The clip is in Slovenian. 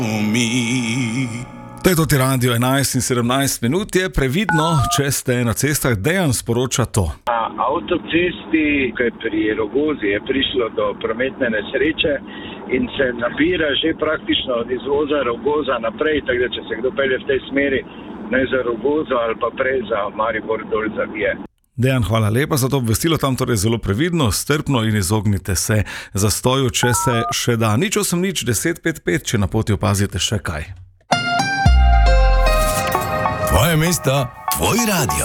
To je Toti Radio, 11 in 17 minut je previdno, če ste na cestah. Dejan sporoča to. Na avtocesti, ki je pri Rogozi, je prišlo do prometne nesreče in se nabira že praktično od izvoza Rogoza naprej, tako da če se kdo pelje v tej smeri, naj za Rogozo ali pa prej za Maribor dol zavije. Dejan, hvala lepa za to obvestilo, tam torej zelo previdno, strpno in izognite se zastoju, če se še da. 08 10 5 5, če na poti opazite še kaj. Tvoje mesto, tvoj radio.